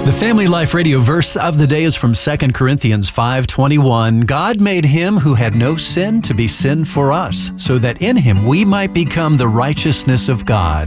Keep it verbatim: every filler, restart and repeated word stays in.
The Family Life Radio verse of the day is from Second Corinthians five twenty-one. God made him who had no sin to be sin for us, so that in him we might become the righteousness of God.